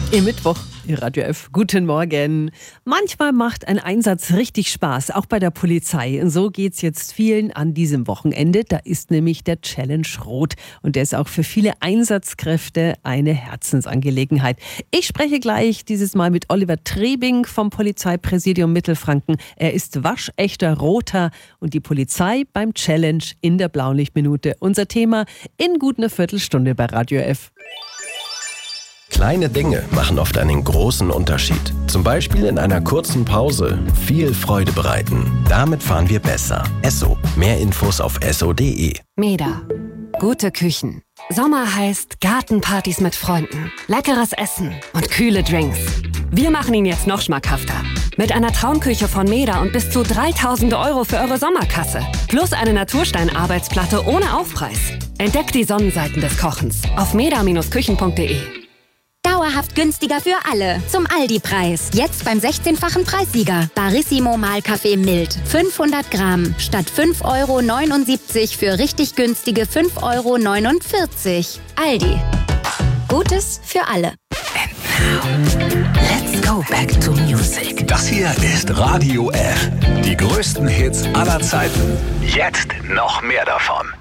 Im Mittwoch, ihr Radio F. Guten Morgen. Manchmal macht ein Einsatz richtig Spaß, auch bei der Polizei. Und so geht's jetzt vielen an diesem Wochenende. Da ist nämlich der Challenge Rot. Und der ist auch für viele Einsatzkräfte eine Herzensangelegenheit. Ich spreche gleich dieses Mal mit Oliver Trebing vom Polizeipräsidium Mittelfranken. Er ist waschechter Roter und die Polizei beim Challenge in der Blaulichtminute. Unser Thema in gut einer Viertelstunde bei Radio F. Kleine Dinge machen oft einen großen Unterschied. Zum Beispiel in einer kurzen Pause viel Freude bereiten. Damit fahren wir besser. Esso. Mehr Infos auf esso.de. Meda. Gute Küchen. Sommer heißt Gartenpartys mit Freunden, leckeres Essen und kühle Drinks. Wir machen ihn jetzt noch schmackhafter. Mit einer Traumküche von Meda und bis zu 3.000 € für eure Sommerkasse. Plus eine Naturstein-Arbeitsplatte ohne Aufpreis. Entdeckt die Sonnenseiten des Kochens auf meda-küchen.de. Dauerhaft günstiger für alle. Zum Aldi-Preis. Jetzt beim 16-fachen Preissieger. Barissimo Mahlkaffee mild. 500 Gramm. Statt 5,79 € für richtig günstige 5,49 €. Aldi. Gutes für alle. Let's go back to music. Das hier ist Radio F. Die größten Hits aller Zeiten. Jetzt noch mehr davon.